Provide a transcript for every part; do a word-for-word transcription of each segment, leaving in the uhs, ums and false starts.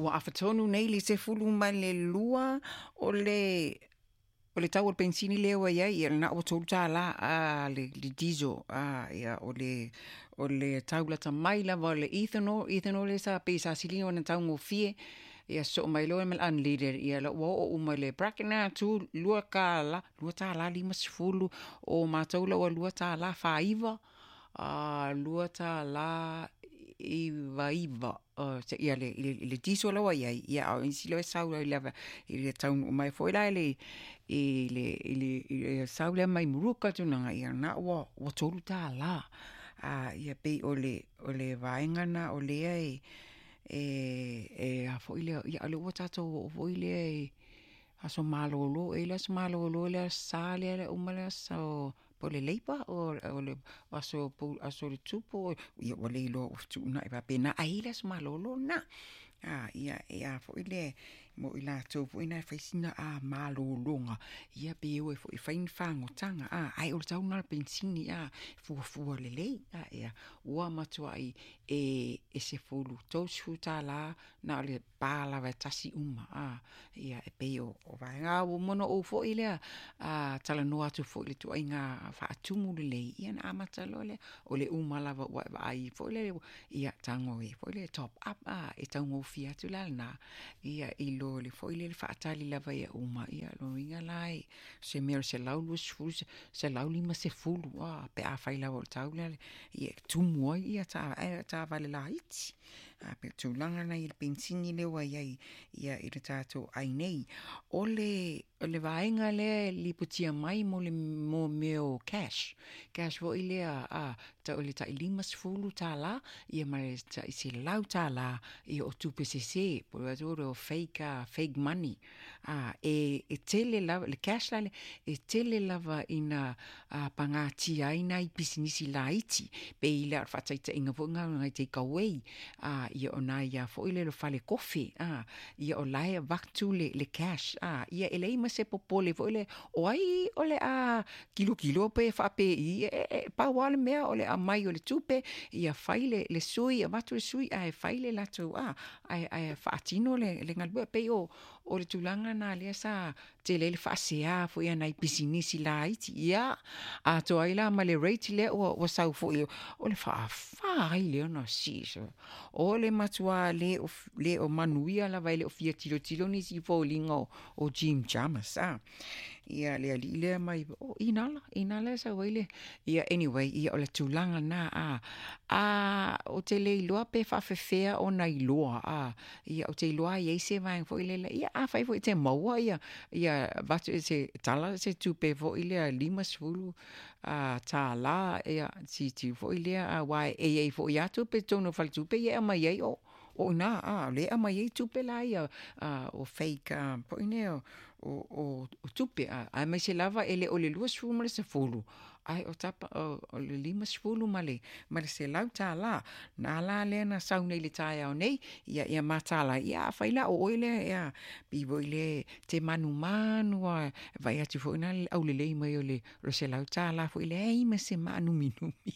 ua awhatonu nei le se fulu mai le lua o le o le tau o le pensini leo ai ai, ia na o tolu tā la a le, le diesel a ia o le o le tau la tamai lava o le ethanol, ethanol le sa pe sa sili o na tau ngofie, ia so mai lo mal unleaded ia la wo o mai le bracket na tu lua ka la lua tā la lima sefulu o mātou la o lua tā la faiva a lua tā la iva iva uh, se ia le le, le diesel la ia ia o insi lo sa le lava ile tau mai foi la le i le ile ile sa le mai muruka tu na ia na wa wa tolu tā la a ia pe o le o le vaenga na o le ai e e a foi le ia le wata to foi le aso malolo e le malolo le sale le umala so po le leipa o o le aso po aso le tupo ia o le lo tu na va pena ai le malolo na ah ia ia foi le mo ila to foi na faisina a malolonga ia pe o foi fain fango tanga ah ai o tau na pensini a fu fu le le ah ia o matua i e e se fulu to chuta la na le pala va tasi uma ah ia e pe o va nga o mono o foi le a tala no atu foi le tu inga fa tumu le ia na matalo le o le uma la va ai foi le ia tango e foi le top up ah e tango fia tu la na ia i lo le foi le faatali lava ia uma ia lo inga lai se mer se lau lu sfulu se lau lima se fulu ah pe a fai la o tau le ia tu mo ia ta ta vale la iti a pe tu langa na il pensini le wa ia ia i tato ai nei o le o le vaenga le liputia mai mo le mo meo cash cash vo ile a a ta o le ta lima sfulu ta la ia mai ta i se lau ta la i o tu P C C por o fake uh, fake money ah e e tele lava le cash la e tele lava ina uh, pangati ai nai business la iti pe ile fa ta inga vo nga ngai te kawei ah ia ona ia fo ile lo fale coffee ah ia o lai vaktu le le cash ah ia ele ma se popole fo ile o ai ole a kilo kilo pe fa pe i e, e, pa wale mea ole a mai ole tupe ia faile le sui a matu le sui ai faile la tu ah ai ai fatino le le ngal pe o o le tulanga na le sa te le fa sea fo ia nai business la iti ia a to ai la ma le rate le o o sa fo o le fa fa ile no si so o le matua le o le o manuia la vai le o fia tilo tilo ni si fo lingo o Jim Jamas ah ia le ali le mai o inala inala sa wele ia anyway ia o le tulanga na a a o te le loa pe fa fe fea o na loa a ia o te loa ia se vai fo ile ia a fai fo te maua ia ia va se tala se tu pe fo ile lima sfulu a tala ia si ti fo ile a wai e e fo ia tu pe tono fal tu pe ia mai ai o o na a le a mai tu pe la ia o fake po ine o o o tupe a ai mai se lava ele o le lua sfulu ma le se fulu ai o tapa o le lima sfulu ma le ma le se lau ta la na la le na sau nei le tai au nei ia ia matala ia faila o ile ia bi voile te manu manu vai atu fo na au le le mai o le ro se lau ta la fo ile ai ma se manu minumi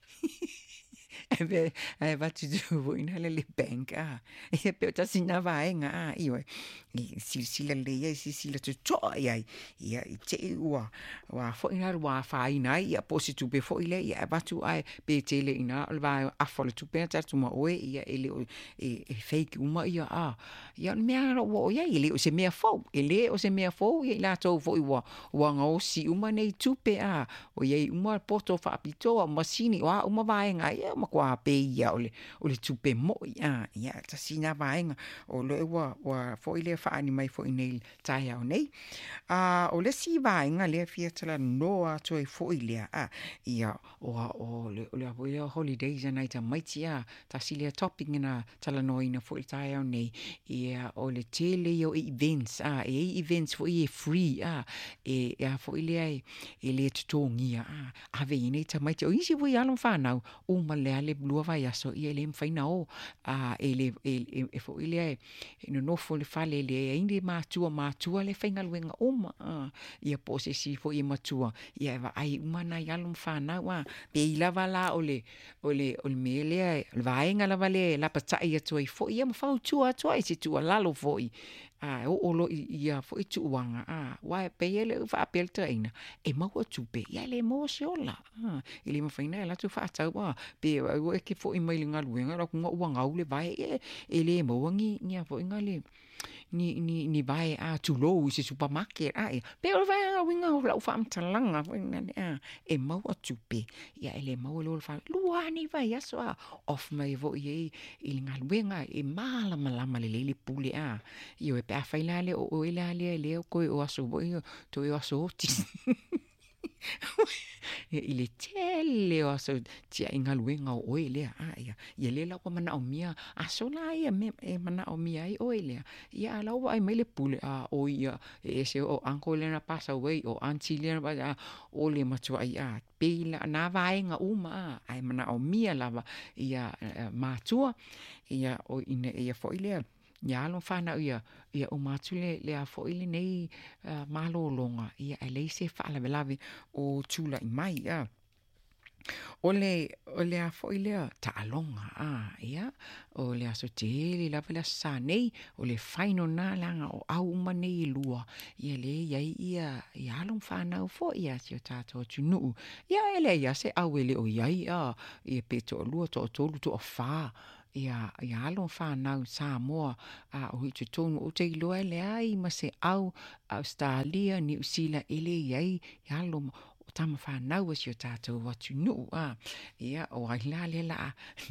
Ebe, eh, va tu du ina le bank ah. E pe ta sina vaenga ah, io. I si si la le si si la tu to ai. Ia te wa wa fo ina wa fa ina ia positu be fo ile ia va tu ai pe te le ina va a fo le tu pe ta tu ma o ia ele e fake uma ia ah. Ia me ara wo ia ele o se me fo, ele o se me fo ia la to fo wa wa ngo si uma nei tu pe ah. O ia uma poto fa pito ma sini wa uma vaenga ia ma kwa pe ia ole ole tupe mo ia ia ta sina vaenga o le wa wa fo ile fa ani mai fo inel tai au nei a o le si vaenga le fia tala no a toi fo ile a ia o o le le le holidays and night mai tia ta silia topping na tala no ina fo tai au nei ia o le tele o events a e events fo e free a e a fo ile e le tongia a ave ina ta mai o isi vo ia lo fa na o ma le le blua vai aso ia le mfaina o a ele ele e fo ile no no fo le fale le indi matua matua le fainga luenga uma ia po se si fo ia matua ia va ai umana ia lum fana wa pe ila vala ole ole ole mele vai nga la vale la pata ia tu fo ia ma fa tua tua si tua lalo fo a o olo ia fo tu wanga a wa pe ele fa pelta ina e ma o tu pe ia le mo se ola ele ma faina la tu fa ta wa pe o e ke fo i mai nga luenga ra ku wanga ule vai ele mo wangi nia fo ngale ni ni ni vai a tu lo si supermarket ai pe o vai a winga la fa mtalanga a e ma o tu pe ia ele ma o lo fa lua ni vai aso a of mai vo ye il nga luenga e mala mala mala le pule a io e pe fa ile o o ile ale le ko o aso vo to o aso ti il est telle o so tia inga luenga o ele a ia ia le la ko mana o mia a so la ia me e mana o mia ai o ele ia la o ai mele pule a o ia e se o uncle na passa away o auntie le ba o le matua ia pila na vai nga uma ai mana o mia lava ia matua ia o ina ia fo ile ya lo fana ia ia o matule le a fo ile nei uh, malo longa ia ele se fa la velave o chula i mai ia ole ole a fo ile ta longa a ia ole a so tele la vela sa nei ole faino na langa o au mane lua ia le ia ia ia lo fana o fo ia se ta to tunu ia ele ia se au ele o ia ia e peto lua to to to fa ia ia lo fa na sa mo a o tu tonu o te lo ele ai ma se au Australia New Zealand ele ai ia lo tama fa na was your tato what you know ah ia o ai la le la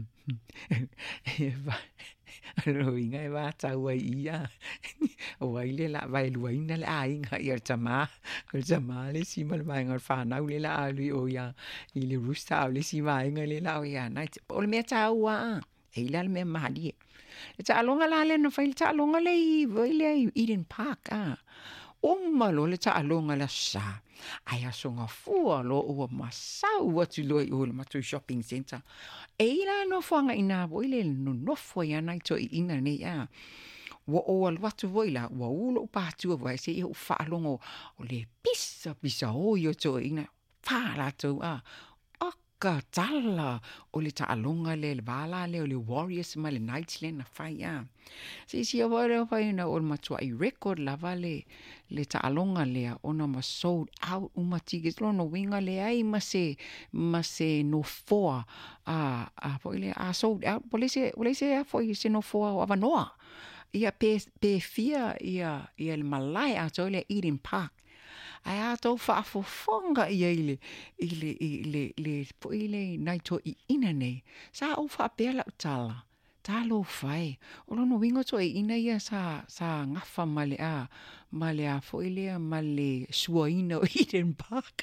eva lo inga eva ta wa ia o ai le la vai lu ina la inga ia tama o tama le si mal mai ngal fa na le la lui o ia ile rusta le si mai ngal le la ia na o le me ta wa e la me mahali e ta longa la le no fa ta longa le i le Eden Park ah o malo le ta longa la sa ai asonga fua lo o masau watu lo o le matu shopping center e la no fanga ina boile no no fo ya nai to ina nei a wo o al watu voila wo ulo pa tu vai se o fa longo o le pisa pisa o yo to ina fa la to a ka tala o le ta longa le vala le o le Warriors ma le Knights le na fai a si si o vale fai na o matua i record la vale le ta longa le ona ma sold out uma tickets lo no winga le ai ma se ma se no four a a foi le a sold out pole se pole se a foi se no four ava noa ia pe pe fia ia ia le malai a to le Eden Park ai a tau whaafofonga i eile, ile, ile, le, po ile nai to i ina nei, sa au whaapea lau tala, tā lo whai, o lono wingo to i ina ia sa, sa ngafa male a, male a fo ile a male sua ina o Eden Park.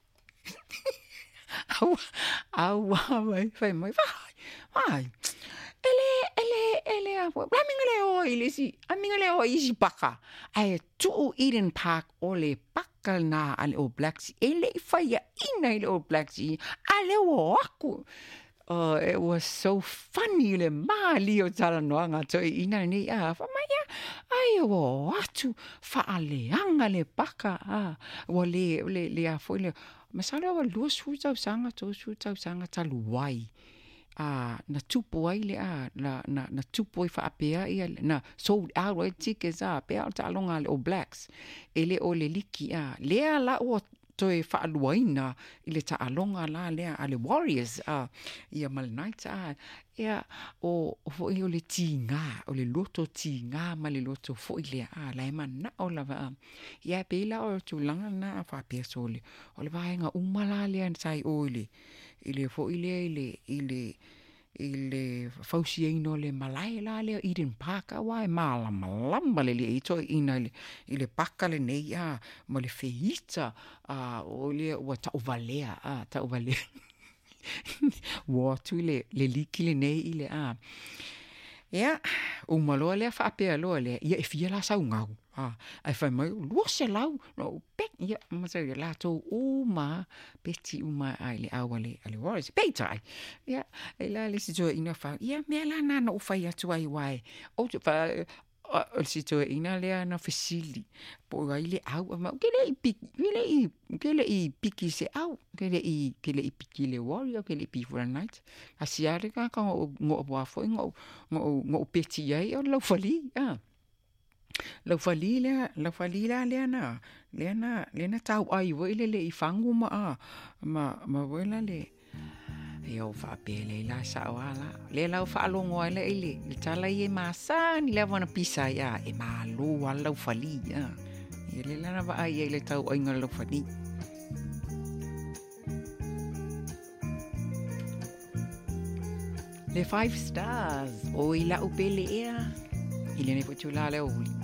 Au, au, vai, vai, vai, vai, vai. Ele, ele, ele, a fo, la minga le o ile si, a minga le o isi paka, ai tu Eden Park o le paka na ale o Black Sea, ele whaia ina ile o Black Sea, ale o aku. Oh, it was so funny le mali o tala noanga to ina ni a fa mai ai o atu fa ale anga le paka a o le le le a foi le masala o lu su tau sanga to su tau sanga talu wai a na tupo ai le a na na na tupo fa apea ia na sold out right tickets a pe al talonga le o Blacks ele o le liki a le la o toi fa aluaina ile ta alonga la le ale Warriors a ia mal night a ia o fo i le tinga o le loto tinga ma le loto fo ile a la mana o la va ia pe la o tu langa na fa pe sole o le vaenga umala le sai o ile ile fo ile ile ile ile fausiino le malai la le Eden Park a wai mala malamba le le ito ina le ile paka le nei a ma le feita a o le wa ta ovalea a ta ovalea wa tu le le liki le nei ile a Ia, uma loa lea whaapea loa lea, ia e fia la sau ngau. Ah, ai whai mai, lua se lau, no pek, ia, masau ia la tau uma, peti uma ai le awa le, ale waris, peitai. Ia, e la le si toa ina wha, ia, mea la nana o whai atu ai wae. O te wha, o si toa ina lea na whisili. Po ai le au, ma, ke le i piki, ke le i, ke le i piki se au, ke le i, ke le i piki le wari, ke le i piki for a night. A siare ka ka ngo ngo wafo, ngo, ngo, ngo peti ai, o lau whali, ah. Lau whali lea, lau whali lea lea na, lea na, lea na tau ai wai le le i whangu ma a, ma, ma wela le. E au whaapele la sa wala. Le lau whaalongo ai le ele, le tala i e maasa, ni lea wana pisa ia, e malo a lau whali, ah. E le lana wa ai e le tau ai ngā lau whali. Le five stars, o i la upele ea, i le ne putu la leo uli.